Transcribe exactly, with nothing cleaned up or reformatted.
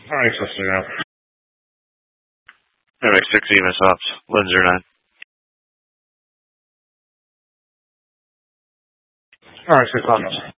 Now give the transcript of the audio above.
Alright, so now. M X six E M S Ops, eleven zero nine. Alright, six Ops.